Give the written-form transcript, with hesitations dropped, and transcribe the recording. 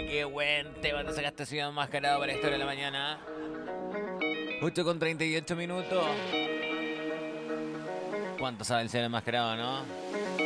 qué buen tema te sacaste Ciudad Enmascarado para esta hora de la mañana. 8:38 minutos. ¿Cuánto sabe el Ciudad Enmascarado, no?